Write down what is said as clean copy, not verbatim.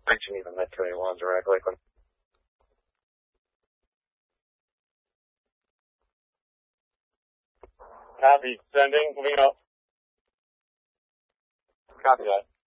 mention even that 281 directly. Copy. Sending. Moving up. Copy that.